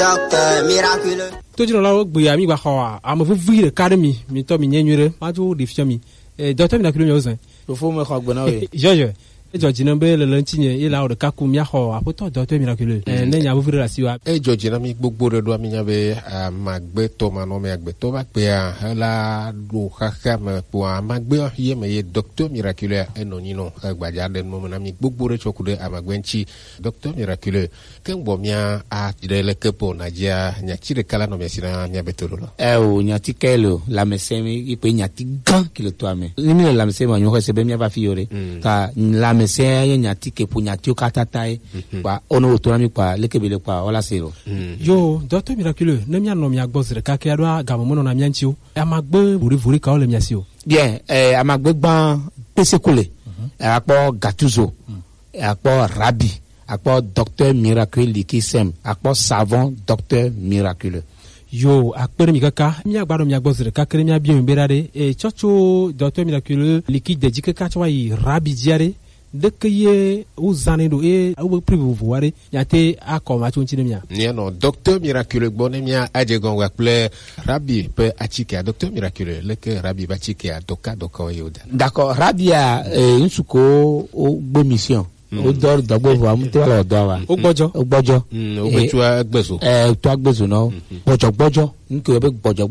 Docteur miraculeux. To jino la gbe ami gba khawa am fu vi de academy mi to mi nyenyure ma jo de fiami docteur miraculeux mi ozan to fo me khagbo na we George George na be le lantinye ila o de kaku mi khawa apoto docteur miraculeux ne nya bu la siwa George na mi gbogbo re do mi nya be magbe to ma no me agbe to ba pe la do kaka me po magbe ye me ye docteur miraculeux enonino gbaja den mo na mi gbogbo re chokude amagbenchi docteur miraculeux ken bo mia a direle kepo na dia nya chire kala no me sina nya betoro o nya tikelo la mesemi ipe nya tigan kilo to ame ni la mesemi anyo se be mia va fiore ka la mesemi nya tike po nya tio katatai kwa ono to ami kwa lekebele kwa wala sero yo docteur miraculeux ne mia no mia gbozre ka ke adwa gamono na mia nchio amagbe vuri ka o le mia sio bien amagbe gban pese kole apo gatuzo apo rabi apo docteur miraculeux likisem apo savon docteur miraculeux yo akpere mi kaka mi agbaro mi agbozre ka kere mi abien berade chocho docteur miraculeux liquide de jikaka chwa yi rabi diare de que uzane do au privu voire yate akoma chunchine mia ni no docteur miraculeux bonemia ajegon wa ple rabi pe achike docteur miraculeux le que rabi ba chike doka yoda d'accord rabia nsuko o gbe mission o dor dogbo wa mu te wa do wa o gbojo o betu agbeso to agbeso no gbojo nko be gbojo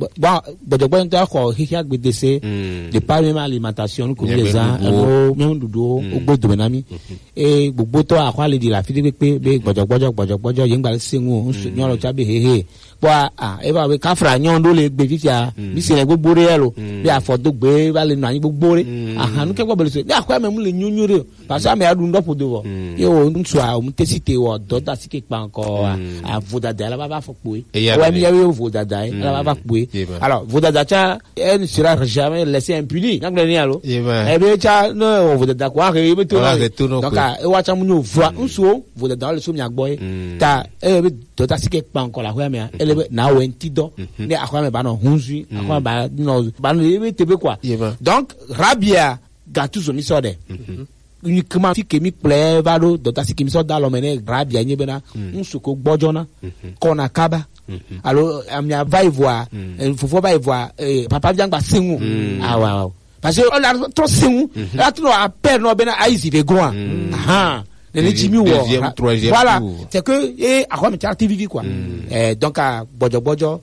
nta ko hihia gbedese de par même alimentation ko les gens o même dudu o gbodo benami gbogbo to akwa le di la fi de pe be gbojo yen gba senwu nyo lo cha be hehe wa e ba we kafra nyon do le gbe fifia bi se le gbogbo re lo bi afodo gbe ba le nu anyi gbogbo re nu ke gbogbo le so bi akwa me mu le nyunyure parce que me adu ndopo do wo yo ntu a mu tesite wo do ta sike pa nko a vodada la ba fo poe wa mi ya we vodada la ba poe alors vodada cha elle ne sera jamais laissée impunie ngam ni alo e be cha no vodada kwa re be to donc e wa cha mu no voa nso vodada le so mi agbo ta e be do ta sike pa nko la wa me ele be na we ntido ne akwa me ba no hunzu akwa ba no ba no e be tebe kwa donc rabia gatuzo mi so de uniquement fi kemi play valo dota si kemi so da lo mene rabia nye bena nsuko gbojona kona kaba alors amia va y voir faut va y voir papa vient gba sengu wa parce que on a trop sengu là tu no appel no bena aizi ve grand le jimi wo voilà c'est que akwa me charti vivi quoi donc a bojo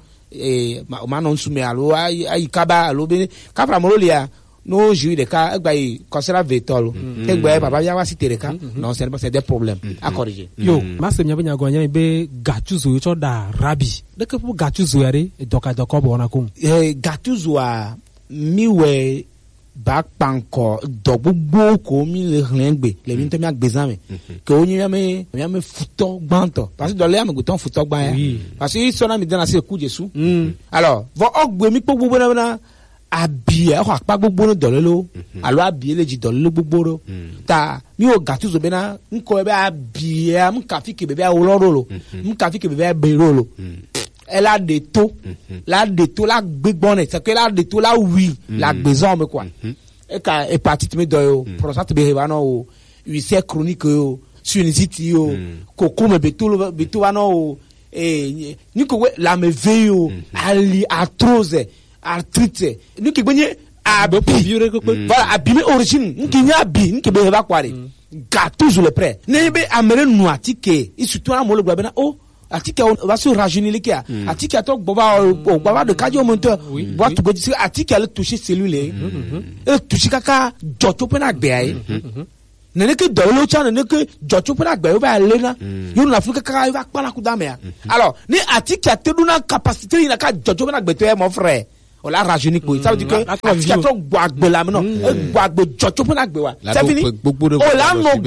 ma non sume alo ai kaba alo be kaba mololia no jui de ka egbai conserva vetolo egbai papa ya wasi tereka non c'est des problèmes à corriger yo masse nya banya gonya be gatuzo yo da rabi de que pour gatuzo yare doka bo na kum gatuzo a miwe ba panko dogbo ko mi le rengbe le mi to mi agbezame que oni ya me futo gbanto parce que dole am guton futo gban ya parce que so na mi dana se ku jesu alors vo ogbe mi gbogbo na abia ko apa gbogbo no dolelo alo abia leji dolelo gbogbo ta mi o gatuzo be na nko be abia mka fi ke be awoloro mka fi ke be berolo elle a des taux la gbegbon c'est que la de taux la oui la gbezon me quoi e ka hépatite me do prostate be ba no ulcère chronique yo sinusite yo koko me beto ba no ni ko la me veyo ali arthrose arthrite ni ke gbenye voilà abîmer origine ni nya bi ni ke be ba kware gâteau le prêt ne be amere nuatike isutu na mo le gba be na atike va se rajeunir les cas atike to gboba de kadio monteur boit to go dire atike elle toucher cellule elle toucher kaka joto pe na gbe ai nene ke do lo cha nene ke joto pe na gbe o ba le na yo na afrika kaka va pa na ku dame alors ni atike te do na capacité ina ka joto pe na gbe to mon frère on l'a rajeuni pour ça veut dire que atike to gbagbe la no gbagbe joto pe na gbe wa c'est fini o la no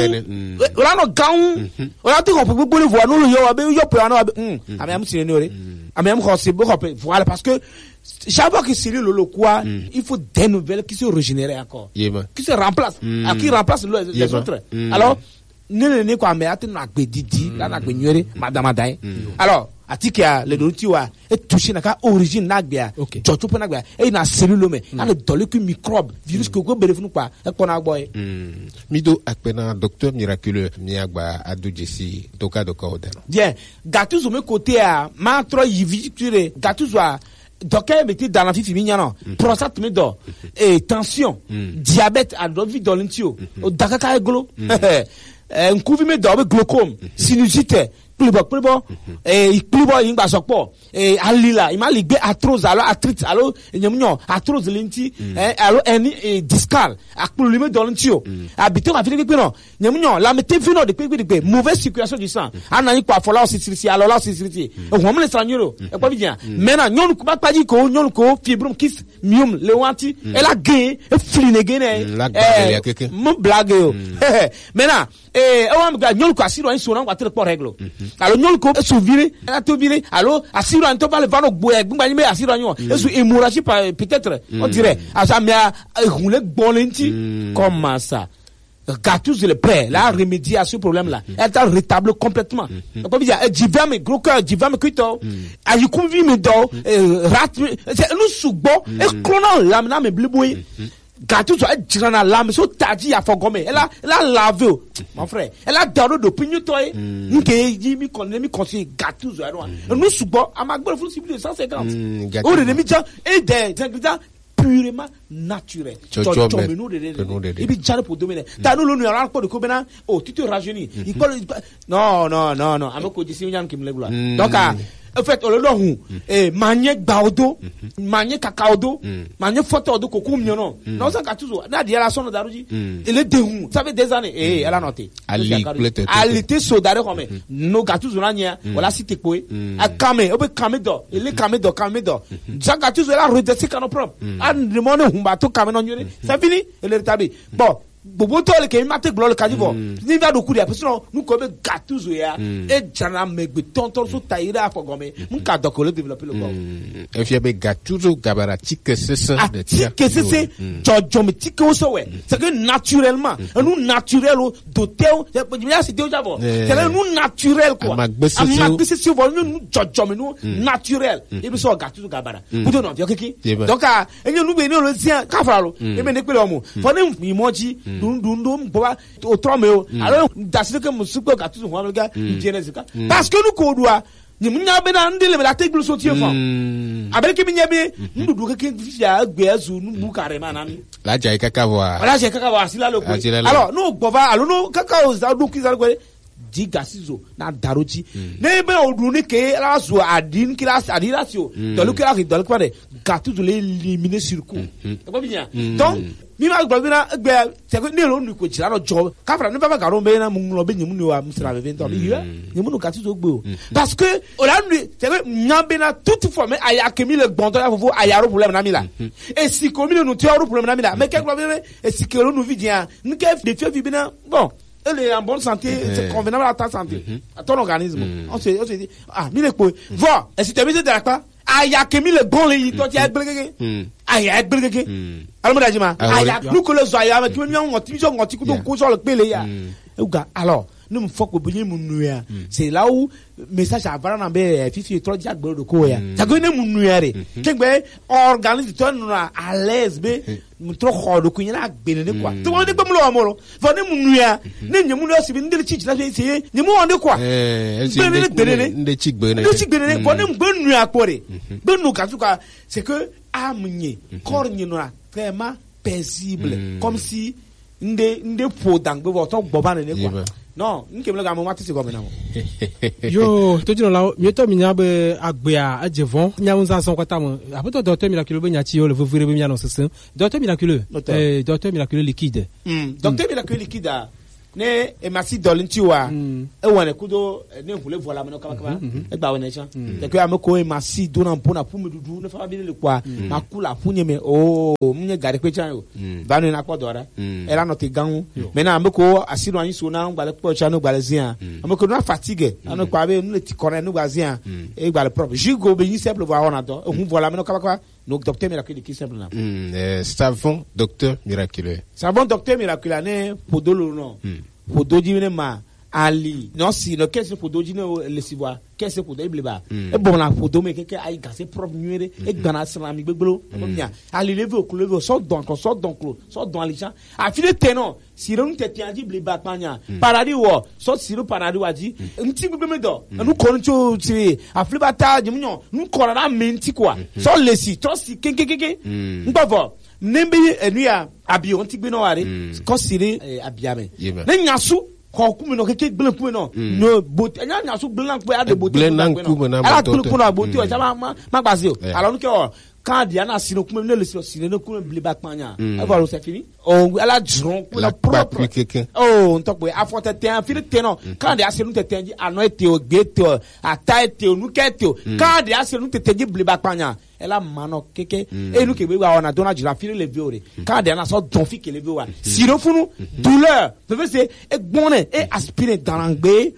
gaun o la ti ko gbogbo le voir no yo wa be yo pe na wa ami am sire ni ore ami am ko se bo ko pe voilà parce que chaque fois que c'est le quoi il faut des nouvelles qui se régénèrent encore qui se remplacent qui remplacent les autres alors ne quoi mais ate na gbe didi la na gbe nyere madame dai alors atiki a le donti wa e toucher na ka origine na gbe a jojo pe na gbe e na cellule me na le dole ku microbe virus ko go bere funu kwa e ko na boy mido akpena docteur miraculeux miagba adujesi toka doka odano bien gatuzo me côté a ma tro yiviture gatuzo a docteur metti dans la fifi mignano prostate me do et tension diabète a do vi dolentio o dakaka eglo nkuvi me do be glaucome sinusite plibo plibo yingba sopo alila imali gbe arthrose alors arthrite alors nyamnyo arthrose lenti alors eni discal akpulu me dolentio habité ma fini pe no nyamnyo la mete fino de pe mauvaise circulation du sang anani kwa fola osisirisi alors la osisirisi o mo le stranyoro e kwa bien maintenant nyonu ku ba paji ko nyonu ko fibrome kyste myome le wanti elle a gagné e fline gagné mon blague yo maintenant on va nyonu ko asiro en sona kwa tele pour règle alors nyolu ko souvire la tobire alors asiro en to pas le vano boye gbagba ni me asiro nyo esu hémorragie peut-être on dirait asa me roule bolenti comme ça Gattuso le prêt là remédier à ce problème là elle t'a rétabli complètement pas dire divin me gros cœur divin me kuito ayi convi me do rat c'est nous subo et chrono lamna me bleboy Gattuso a tirana lame so tadi a fogome elle a lavé mon frère elle a donné d'opinion toi nke yi mi conseiller Gattuso alors nous subo amagbo fulu cible 150 o de mi jan et des ingrédients purement naturel et puis jare pour dominer ta nous nous ran ko de kobena oh tu te rajeuni il parle non amako disi nyam kim le gloire donc en fait on le don manye gbaodo manye kakaodo manye photo do kokum nyono non ça Gattuso na dia la sonne daruji il est déhou ça fait des années elle a noté elle était sodare comme no Gattuso na nya wala cité koe a kame obe kame do il est kame do ça Gattuso la redescend quand propre a demandé humba to kame no nyore ça fini elle est rétabli bon bobo to le ke mate glole kadivo ni va do kuria parce que nous comme Gattuso ya et jana megbe tonton so taira afogome mun ka dokole développer le corps e fiebe Gattuso gabara tike sese de tike sese jojo me tike oso we c'est que naturellement nous naturel doté ya c'est déjà bon c'est nous naturel quoi amagbe sese vo nous jojo me nous naturel e bi so Gattuso gabara budo no yokiki donc enye nous be ni lo sia kafalo e be ne pele omo for nem imoji dundum boba o tromeo alors dasile que musuko Gattuso ho amega dienezika parce que nous ko doa ni munya be na ndele be la teglu so tie fo abele ke binya be ndudu ke fia gbe azu nu karema na mi la jai kaka sila lo ko alors no boba alors no kaka o za du kizal ko di Gattuso na daroji ne be odu ni ke la zo adin ki la adiratio to lu ke la do ko de Gattuso le éliminer sur coup ko binya donc mi ma gba bina gbe se ko ne lo nu ko jira lo jo ka fra ne baba garo be na mu lo be nyimu ni wa musra be vento bi yo nyimu no Gattuso gbe o parce que o la nu se ko nyambe na toute fois mais aya kemi le gbon to ya fofo aya ro problème na mi la et si ko mi no ti ro problème na mi la mais que problème et si que no vidia nke de fie vi bina bon elle est en bonne santé, c'est convenable à ta santé, à ton organisme. On se dit, mi le po, va, et si tu as mis de la part, aya kemi le bon le toi tu as blégé, aya blégé. Alors moi dis-moi, aya nous que le zoya, mais tu me ngoti ku ko so le pele ya. Alors, nous faut que bien munuya. C'est là où message à vara na be fifi trop dia gbo de ko ya. Ça que ne munuyare. Kengbe organisme toi à l'aise be trop xol ko nyina gbene quoi. Tu on de bam lo amolo. Fa ne munuya. Ne nyemu no sibi ndele chi na essayer. Nyemu on de quoi. De chi gbene. De chi gbene ko ne gbenu akore. Gbenu ka suka c'est que amnye corps nyina vraiment paisible comme si nde po dangbe bo to gboba ne quoi. Non, nke mle ga mo mati se go na mo. Yo, to jino la mi to mi nyabe agbea adjevon, nyamu za son kwata mo. Apoto docteur miraculeux be nyati yo le vivre be nyano sese. Docteur miraculeux, docteur miraculeux liquide. Docteur miraculeux liquide ne e masi dolinti wa e wona kudo ne hule vola me no kama e gba wona cha te ko ameko e masi do na mpona pu me dudu ne fa bi le kwa makula punye me o munye gare pe cha yo ba no na podora e la no te gan me na ameko asiro anyi so na gba le po cha no gba le zia ameko na fatigue anu kwa be no le ti kore no gba zia e gba le propre jigo be ni simple vola wona do hu vola me no kama donc docteur miraculeux qui simple na savon docteur miraculeux savon docteur miraculeux ne podolo no podoji ne ma ali no si no kese podoji ne le siwa kese podo ibleba e bon la podo me keke ay gase prof nuere e gbana sra mi gbeglo mia ali leve o leve so don ali cha a file teno si ron tete anji bleba panya paradis wo so si ro paradis waji nti gbegbe me do nu ko ncho ti a file bata jimunyo nu ko na menti kwa so lesi trosi keke ngbavo nembe enua abi on ti gbe no ware ko sire abiame na nyasu ko kuma no keke gbele kuma no no bot anya nyasu gbele pe ade bot ala kuma na bot o jama ma gbase o ala no ke o kan dia na sino kuma no le sino no kuma bile back panya e va c'est fini o ala dron la propre oh on to pe afote ten fini ten no kan dia sino teten ji ano ete o gete o ata ete o nu kete o kan dia sino teten ji bile back panya ela mano keke e nu ke be wa ona dona jira fini le viore kan dia na so don fi ke le viore sino funu douleur peut c'est e gbonne e aspirer dans l'angbe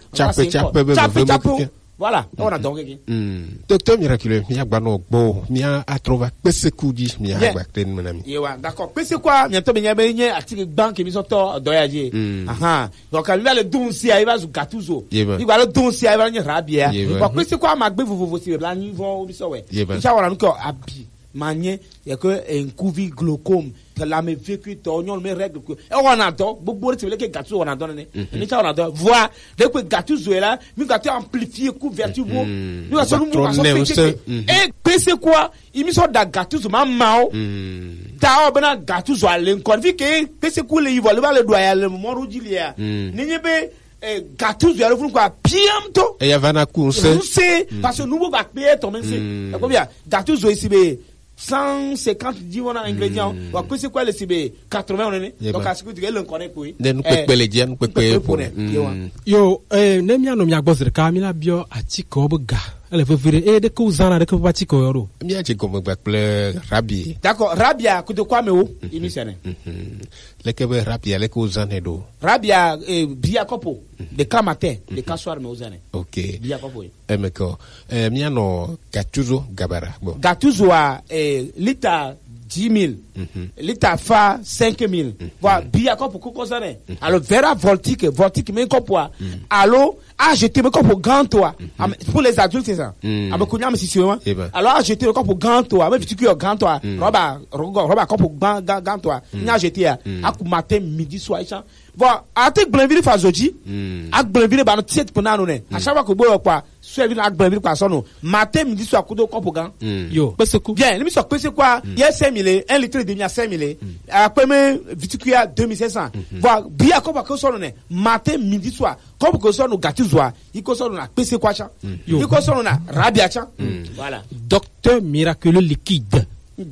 chape voilà on a donc docteur miraculeux mi agba no gbo mi a trova pese kuji mi agba ten manami yewa d'accord pese kwa mi to be nya be nye atike bank mi so to doyaje aha donc ali va le donsi ai va zu gatuzo il va le donsi ai va nye rabia donc pese kwa ma gbe vovo si la niveau mi so we cha wala nko abi manye ya ko en couvi glaucome que la me vécu to nyon me règle que e wona do gbogbo ti le ke gatuzo wona do ne ni cha wona do voir de ko gatuzo là mi gatu amplifier couverture bo ni wa so mu e pese quoi il mi so da gatuzo ma mao ta obena gatuzo ale nkon vi ke pese ku le yivo le va le doya le mo rojilia ni nyebe gatuzo ya le fun quoi piamto e ya vana kunse parce que nous va payer ton c'est combien gatuzo ici be 150 divona ingrédients wa ko c'est quoi le CB 80 on est donc à ce que tu le connais pour den pepele jen pepe pour yo ne mi anu mi agbozire ka mi na bio atiko buga ele fe vire de ko zana de ko patiko yoro mi a chiko mo gba ple rabi d'accord rabia ko de kwa me o imisene le ke be rabia le ko zane do rabia bia kopo de kamate de kaswar me ozane OK bia kopo emeko mi ano gatuzo gabara bon gatuzo a lita 10 000 lita fa 5 000 voilà bia kopo ko zane alors vera voltique mais kopo allo a jeté me kopo grand toi pour les adultes c'est ça avec konya me sisiwa alors a jeté le kopo grand toi avec petit cœur grand toi roba kopo grand toi nya jeté a matin midi soir ça voilà atek blanville fazoji ak blanville ba no tiet ponano ne a chaque fois ko boyo kwa suivi ak blanville kwa sono matin midi soir ko do kopo grand yo pese ku bien le mi so pese quoi il y a 5 000 1 litre et demi à 5 000 après viticule 2500 voilà bia kopo ko sono ne matin midi soir kopo ko sono gatizwa iko sono na pese kwa cha iko sono na rabia cha voilà docteur miraculeux liquide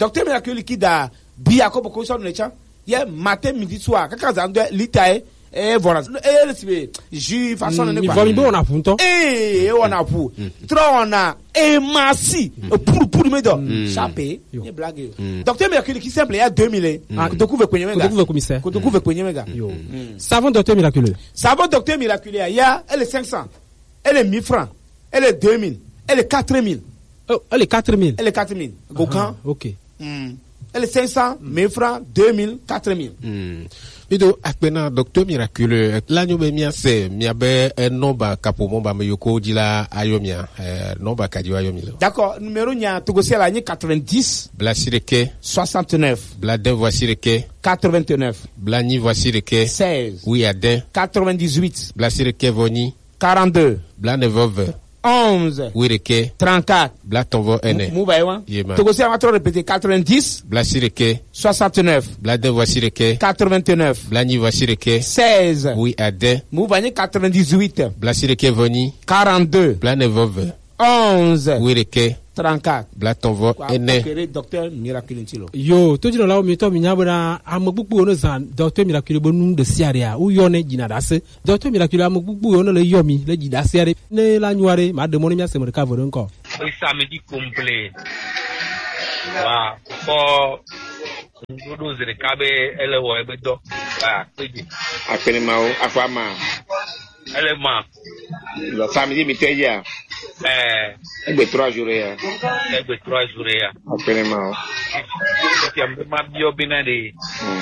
bia kopo ko sono ne cha ye matin midi soir kaka zando litae voilà le sibe jus façon ne quoi vomi bon apunto on a pour trop on a massi pour me do chapé ni blague docteur miraculeux qui simple il y a 2000 découvre kwenye mega savon docteur miraculeux il y a elle est 500 elle est 1000 francs elle est 2000 elle est 4000 elle est 4000 gokan OK elle est 500 1000 francs 2000 4000 bido akpena docteur miraculeux la nyo be mia se mia be nomba kapo momba me yoko dila ayomia nomba kadi ayomilo d'accord numéro nya togosia la ni 90 bla sireke 69 bla den voici reke 89 bla ni voici reke 16 oui aden 98 bla sireke voni 42 bla ne vove 11 wireke 34 bla tonvo ene mubaiwa togosia va trop répéter 90 bla sireke 69 bla den voici reke 89 bla ni voici reke 16 oui aden mubanye 98 bla sireke voni 42 bla ne vove 11 wireke 34 bla tonvo ene docteur miraculeux ntilo yo to jino lawo mi to mi nyabura amagbugu ono zan docteur miraculeux bonu de siaria u yone jina dase docteur miraculeux amagbugu ono le yomi le jida siare ne la nyuare ma de moni mi asem recover nko samedi complet wa for ndodo zere kabe ele wo ebe do ba peji apene mao afama ele ma le samedi mi teja egbe 3 jours ya apene mao apene mao ti ambe ma bio binade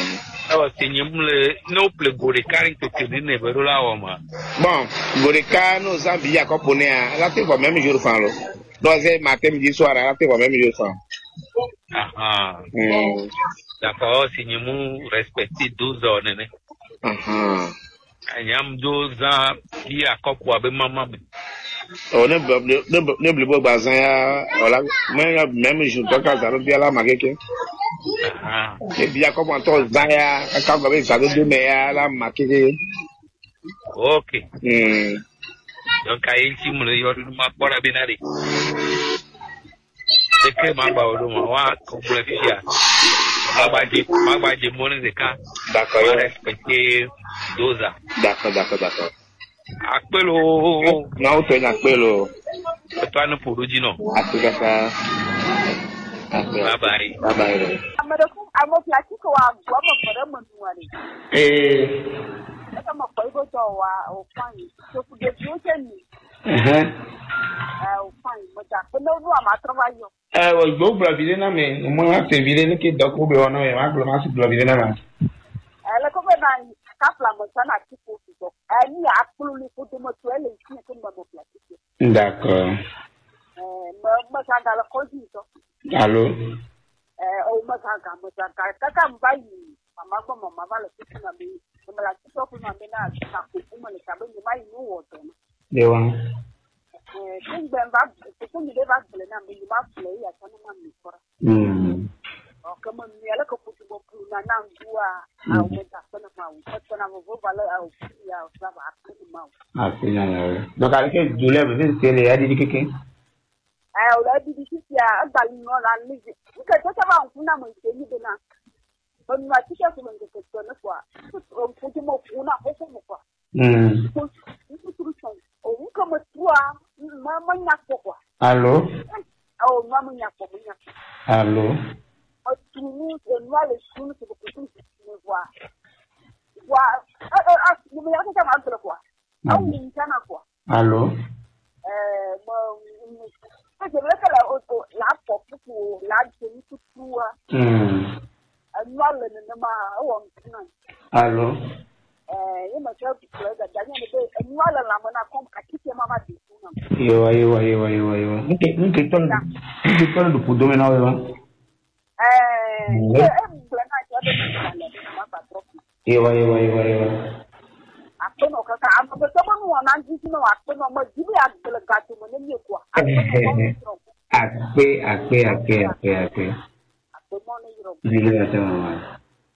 Alors, c'est nous plus goricari que tu dis ne veut là au moins. Bon, gorika nous a bien componé là tu vas même jour fan là. Donc c'est matin midi soir là tu vas même jour fan. Ah. D'accord, c'est nous respecter 12 heures né. Anyam 12 ans qui a quoi be maman. On ne bleu bazan ya voilà même jour donc ça va bien là makeke. Et bien comme on t'ose ya quand on va ça de mais là makeke. OK. Donc ay ci mu le yodu ma bora binari. C'est que ma ba odo ma wa ko plafia. Ma ba je mon de ka. D'accord. Respecter 12 ans. D'accord. Akpelo. Non, tu es akpelo. Toi ne pour dire non. Akpeka. Bye. Amo plastic wa gwa mo fere mo nuare. Eka mo ko ibo to wa o fine. So ku de future ni. O fine mo ta. No no ama trabalho. O gbo bravile na me, mo ma se vile ni ke doko be ona e ma glo ma se bravile na ma. Le ko be na kapla mo sana tipo to. Ni akulu ni ko mo to ele ni ko mo plastic. D'accord. Mo sa da la ko ji to. Allô? O masaka kaka mbayi mama vale kuna bi mala tso kuna mena ka kuma le kabe ni mai no woto dewa kungbe mba kunyi de ba bele na mi ma fle ya kana ma mi kora o kama ni ala ko putu bo kuna na ngua au meta kana ma u kana vo vale au ya sa ba kuma asina ya donc avec douleur vous c'est les adi keke o la di ya bali no la ni ka ta ba kuna mo ni de na on m'a dit que mon question quoi on peut mo kuna ko ko quoi o comme toi maman nya quoi allô oh maman nya quoi allô o tu nous et moi les choses que vous me voir vous me regardez comme un quoi ah oui ça na quoi allô je veux que la pop pour la tenue tout allô yo nke tolo do pudo mena wewa yo akono kaka ambe sobo no na nji no akono mo jibi agbele gato mo ne kwa akpe Zile ya sama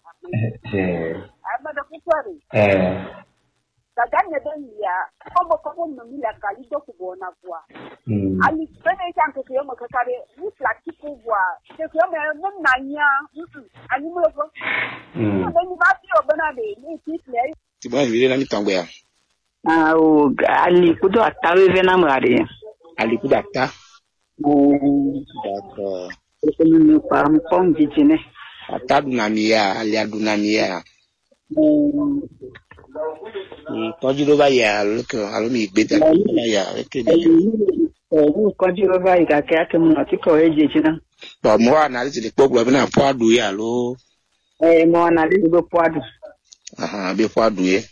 ama da kukwari Kaganya ya como no mila kalido kubona kwa ali bene chanke ke mo kakare ni plastic kwa ke ko me nanya ani mo ko ni ba ti obana de ni title ti ba vile na mitango ya o ali kudo atawe vena mare ali kudo ata d'accord ko ni pa mpom vitine ata dunamia ali adunamia tọ́jú ló bá yà lókè àlómi ìgbéga ló bá yà lókè bẹ́ẹ̀. Kọ́jú ló bá yà kí á kí mu àti kọ̀ ẹ́ jẹ́ jìnnà. Tọ́ mọ́ ànálìsì lè pọ́ gbọ́dọ̀ bí náà pọ́ àdùn yà ló. Mọ́ ànálìsì ló pọ́ àdùn. Bí pọ́ àdùn yẹ.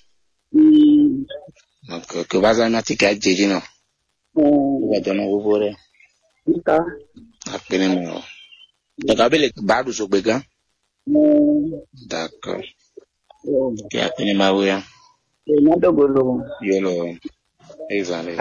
Kò bá sáré náà tí kì í jẹ́ jìnnà. Ìgbà jọ náà wọ́pọ̀ rẹ̀. Àpẹẹrẹ mọ̀. Dọ̀gá bẹ́ẹ̀ lè bá àdùn sọ̀gbẹ̀ gan. D'accord. Kí àpẹẹrẹ máa wúya. Yolo, exactly.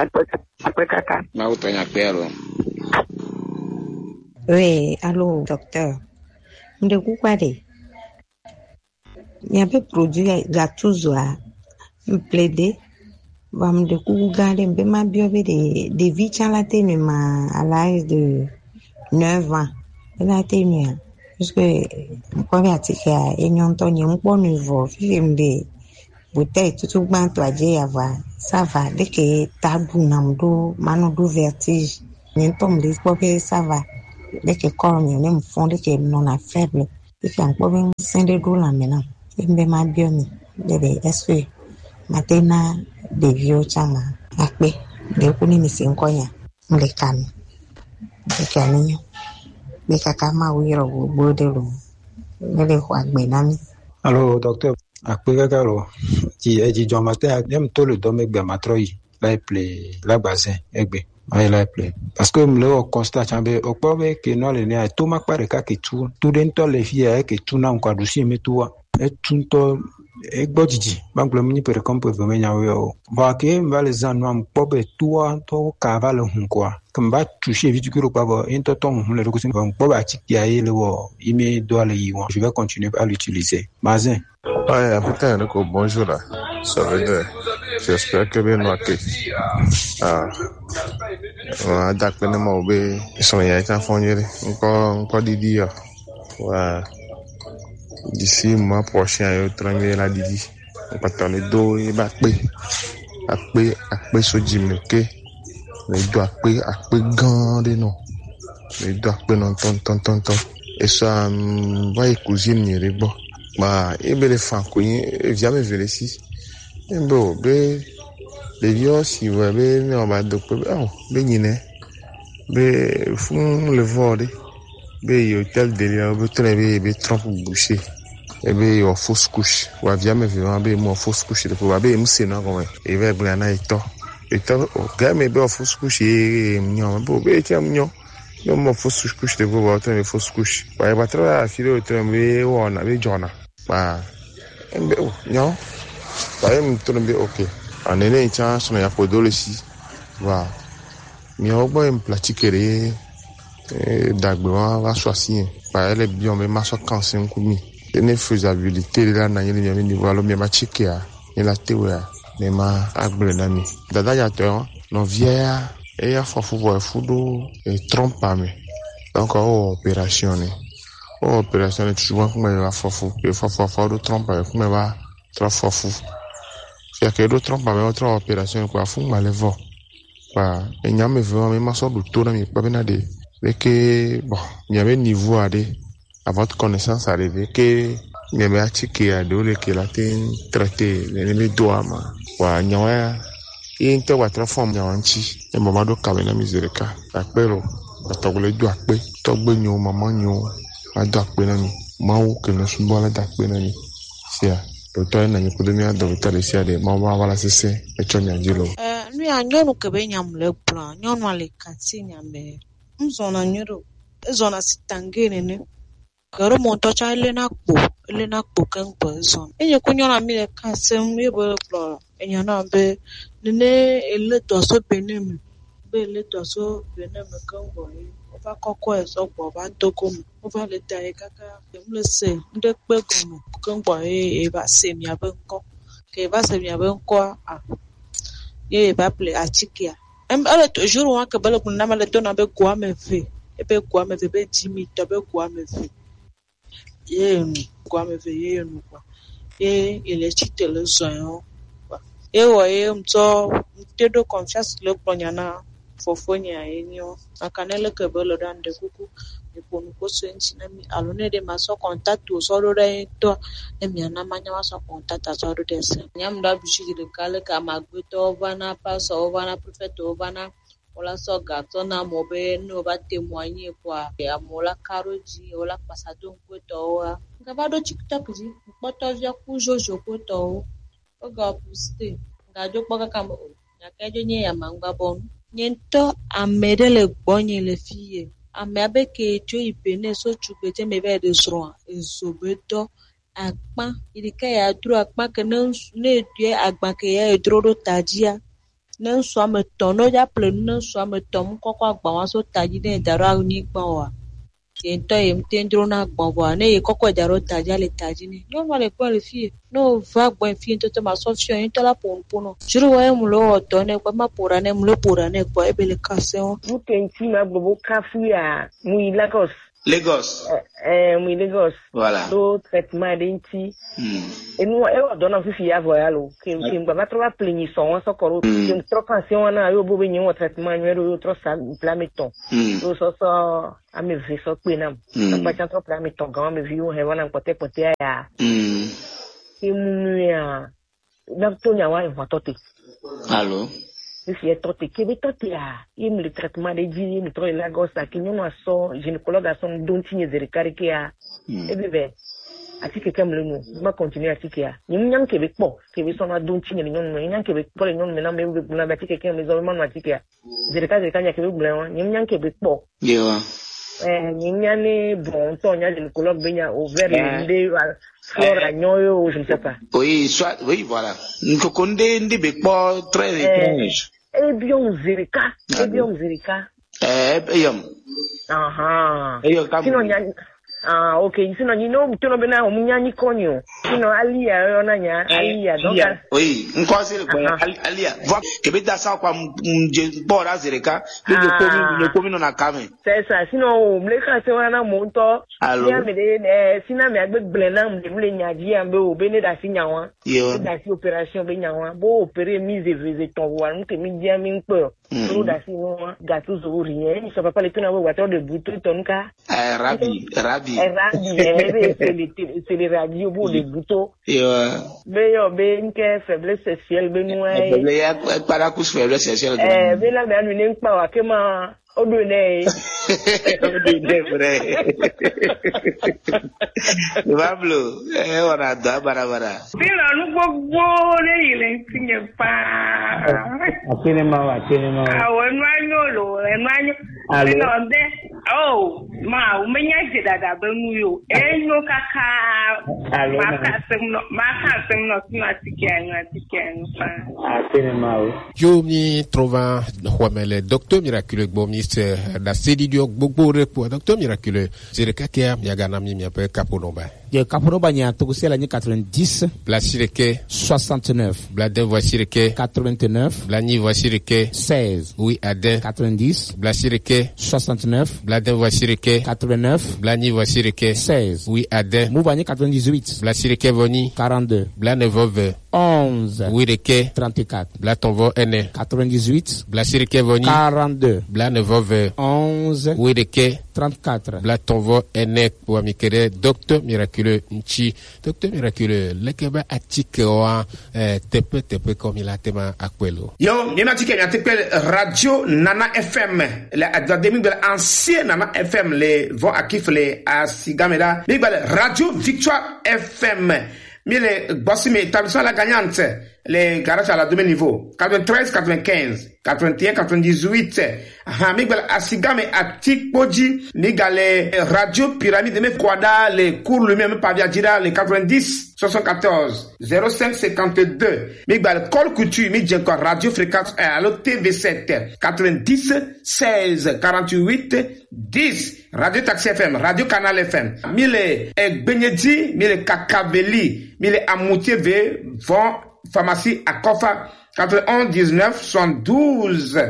Oui, allô, docteur. De quoi parler? Il y avait produit la touzoa, me plaider. Va me découvrir un peu ma biovie de vie à la télé, à l'âge de 9 ans. Elle a été mieux. Parce que, quand elle a été là, et nous avons eu un bon niveau, bouteille tout ban to aje avoir ça va dès que tabou namdo mano do vertige n'entom les que ça va dès que corps ne me fond dès que non a faible et puis encore ben sende do la maintenant et me ma biomi de est matena de vieux chama akpe de kuni mi sinkonya mlekani ekani be kaka ma wiro bodelo mele kwa gbe nami Alors, docteur, après Gagaro, qui est dit John Matin, j'aime tout le domaine de Matroï, là, il plaît, là, basin, egbe, là, il plaît. Parce que, le constat, au pauvre, que non, les nez, tout ma part, que tout d'un temps, les filles, que tout n'a encore douci, mais tout, et tout, et bodji, banque le mini per compo venir au. Va que, va les annois, pauvre, toi, to, cavale, quoi. Comme va toucher vite que le pavo, et ton, le recousin, pauvre, à qui a eu le war, il me doit le y. Je vais continuer à l'utiliser. Mazin. Ouais, putain, bonjour là. Ça veut dire, j'espère que bien noté. D'accord, ne m'a oublié. Ils sont y à fournir. Encore Didi. Ouais. D'ici mois prochain, il travaille la Didi. On va tourner dos et bakpé. Akpé so jimeke. Mais il doit akpé gandé non. Mais il doit akpé non ton. Et ça, va y cuisine n'y est bon. Bah, et ben les franco, via mes vélécis. Et bon, ben, les vieux, si vous avez, on va donc, ben, ben, font le vol, ben, il y a tel délire, ben, ben, trompe bouché. Et ben, il y a fausse couche. Ou via mes vélos, ben, moi, fausse couche, de pouvoir, ben, c'est non, comme, et ben, brana et toi. Et toi, gars, mais ben, fausse couche, et, mignon, ben, tiens, mignon. Non, moi, fausse couche, de pouvoir, mais fausse couche. Ouais, bah, trop, à filer au train, mais, on a, ben, John. Bah, non, bah, ok. En est chance, on a pas de ici. Voilà. Mais on va platiquer, d'agrément, va choisir. Bah, elle est bien, mais ma soeur quand c'est un coup de il y a faisabilité, là, il y a un niveau, alors, mais ma chique, il y a la théorie, mais ma agrément, d'ami. Dada, il y a tort, non, vieille, et il y a fou, et trompe pas, mais. Donc, opération, opération est toujours comme elle va fou il faut de trompe comme elle va trop fou c'est que d'autres trompe mais autre opération quoi fou mal le vent bah et n'y a mais vraiment ma sorte de tour mais pas bien de que bon il y avait niveau à des à votre connaissance arrivé que mais mais à checker à deux que la traité les doigts ma ouais n'y a et inte wa transforme ya wanchi e mama do kawe na miséricorde akpero atogole do akpe togbe nyo mama nyo ada akpe na mi mawo ke no sumbo la da akpe na mi sia docteur na ni podemia docteur sia de mama wala sese e chonya jilo nu ya nyonu ke be nyam le plan nyonu ale kati nyambe mzona nyoro zona sitangene ne kero monto cha ile na kpo kan person enye kunyona mi le kasem e bo plan enya na be ne ele to so benem be le to so benem kan bo o va koko e so bo ba ntoko mu o va le dai kaka le se nde pe gomo kan bo e ba se mi abe nko ke ba se mi abe nko ye ba ple a chikia ale to jour wa ke bele kun na male to na be kwa me ve e be kwa me ve be jimi to be kwa me ve ye kwa me ve ye no kwa e ele chite le zoyo ewo mto mtedo confiance le plonyana fofonya enyo akanele kebelo dande kuku eponu kosensi na mi alone de maso contact o soro re to emi na manya maso contact asoro dese nyamda bishigire kale ka magbeto bana paso bana prefecto bana ola so gato na mobe no ba témoigner kwa ya mola karoji ola pasado kweto wa ngabado tiktok ji poto via kujojo kweto oga puste ngajo kpaka kama nyakajo nye ya mangba bon nyento amedele gbonye le fille amabe ke jo ipene so chugbeje mebe de sro ezobedo akpa idika ya dru akpa ke ne die agba ke ya edro tajia ne so ametono ja ple ne so ametom kokko agba wa so taji ne dara ni gba wa yento emtendro na gbonbo ne kokko daro taji le taji ni no wale kwa le fille no va gbo fille to ma so fio yento la ponpono juru wa mulo to ne kwa mapura ne mulo pura ne kwa ebele kaseo mutenti ma gbo kafu ya mu Lagos mu Lagos voilà do traitement denti e no e dona fifi ya voyalo que ba trova pleni so koro que trocation na yo bo be nyi traitement nyo yo tro sa plameton do so a me vi so pe na ba chan tro plameton ga me vi o he wana pote ya e mu ya na to nya wa invotote allo si è totti che vetotia im le traitement de vie mi tro Lagos a che non so ginecologa son donti ne zericare che a e bebe atike kemle no ma continue atike a nyam ke be kpo ke be so na don tinye nyon no nyam ke be kpo nyon me na me be na atike kemle zo ma no atike a zereka nya ke be gbula nyam ke be kpo nyam bon to nya de colloque benya over inde flora nyoyo je ne sais pas oui soit oui voilà nkokonde ndi be kpo très étrange bien zereka sino nyanya okay sino nyino mtono bena omunyanyi konyo sino alia yonanya alia donc oui nkwasile kwa alia voit que beta sa kwa mje bora zereka le commune na kame c'est ça sino mleka se wana monto ya me de sina me agbegbele na mle nyaji ambe obene da sinyawa da si opération be nyawa bo opérer mise veze ton wa nke mi dia mi npo so da si no gâteau zo rien il se pas les tuna wa de bouton tonka rabi c'est les radios pour les boutons. Mais yo benke faiblesse sexuelle benoué. Il y a pas de faiblesse sexuelle. Mais là mais on n'est pas comment on donne. Vrai. Pablo, on a da barabara. Sino nous go il est pas. Akinema. Ah ouais, sino de oh ma umenyaje dada benuyo enyo kaka maka semno tikenyo yo mi trova le docteur miraculeux bomis da sedidio gbogbo repo docteur miraculeux zereka ke yagana mi ape kaponomba ye kaponomba nya to sela ni 90 blasireke 69 bladen voisireke 89 blani voisireke 16 oui aden 90 blasireke 69 bladen voisireke 89 blani voisireke 16 oui aden mouvani 98 blasireke voni 42 blane vove 11 oui reke 34 blatonvo ene 98 blasireke voni 42 blane vove 11 oui reke 34 blatonvo ene pour mikere docteur miraculeux nchi docteur miraculeux lekeba atike wa tepe comme il a tema akwelo yo nina tike ya tepe radio Nana FM le académie de ancien Nana FM les vont akifle a Sigameda bibale radio Victoire FM mille bossime établissement la gagnante les garages à la deuxième niveau 93 95 81 98 miguel asigame atikpoji migale radio pyramide me kwada les cours lui-même pas viadira les 90 74 05 52 miguel col couture mi jenko radio fréquence allo TV7 90 16 48 10 radio taxi FM radio canal FM mille benyedi mille kakabeli mille amoutier vont pharmacie à Kofa 91 19 72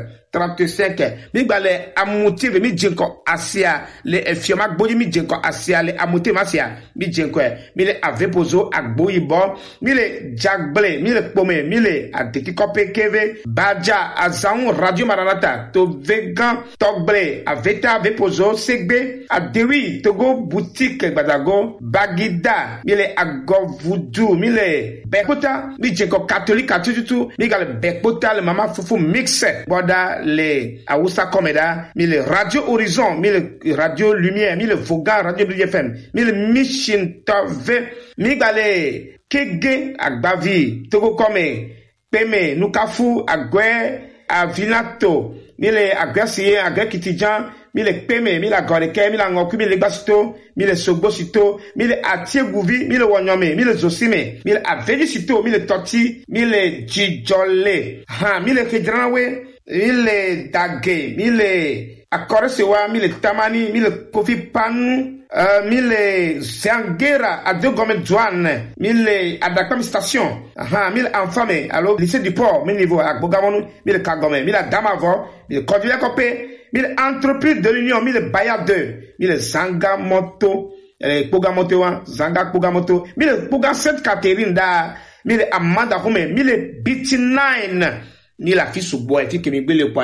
35 mi gbale amuti mi jenko asia le efioma gboji mi jenko asia le amuti masia mi jenko mi le avepozo agboyibo mi le jagble mi le pome mi le adeki kope keve baja azan radio maranata to vegan togble aveta avepozo segbe adewi togo boutique gbadago bagida mi le agovudu mi le bekota mi jenko catholique atutu mi gale bekota le mama fufu mix boda les Aoussa Komeda, mille Radio Horizon, mille Radio Lumière, mille Voga, Radio BFM, mille Mission Tove, mille Kege, Agbavi, Togo Kome, Peme, Nukafu, Agwe, Avinato, mille Agressier, Agre Kitijan, mille Peme, mille Agoreke, mille Angoku, mille Basto, mille Sogosito, mille Atiegouvi, mille Wanyome, mille Zosime, mille Avedisito, mille Toti, mille Djijole, mille Kedranwe, mille Dage, mille Akoresewa, mille Tamani, mille Kofi Panu, mille Zangera, à deux gommes douane, mille Adakam Station, mille Enfame, alors lycée du port, mille niveau à Bogamonu, mille Kagome, mille Damavo, mille Kodvia Kopé, mille entreprises de l'Union, mille Baya 2, mille Zangamoto, Pogamoto, Zanga Pogamoto, mille Poga Sainte Catherine da, mille Amanda Home, mille BT9, ni la fille sous bois, fille qui me le poiré,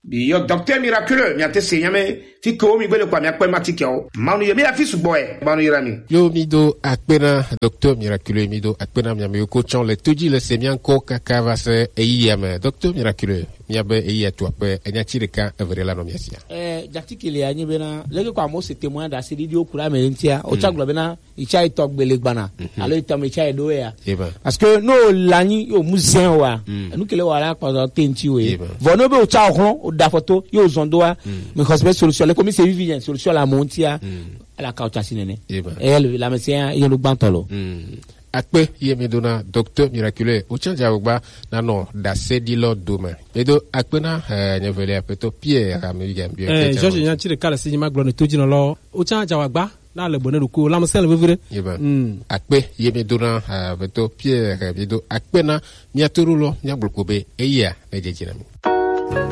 bi yo docteur miraculeux mi ate se nyame fi ko mi gbele kwa mi akpe matike o manu ye mi afi su boy manu yirami yo mi do akpena docteur miraculeux mi do akpena mi ame ko chon le toji le semian ko kakava se eyame docteur miraculeux mi abe eyi to ape enya chirika everela no miasia jatikile anyi bena lege kwa mo se témoin da se di okura melentia o chaglo bena icha itok gbele gbana alo itam icha edo ya parce que no lani yo musien wa nu kele wala kwa tenti we vono be o cha okron o da photo yo zondoa me hospital solution le comme c'est vivien solution la montia ala ka cha sinene elle la médecin yo no bantolo akpe yemi dona docteur miraculeux o chanja ogba na no da sedi lo doma edo akpe na nyevele apeto pierre amigam bien George nya chire kala si ma glo ne toji no lo o chanja ogba na le bonne ko la msel vivre akpe yemi dona apeto pierre edo akpe na miaturulo nya blokobe eya na jejinami